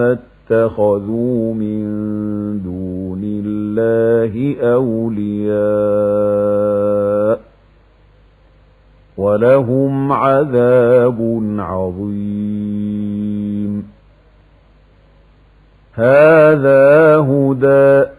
اتخذوا من دون الله أولياء ولهم عذاب عظيم. هذا هدى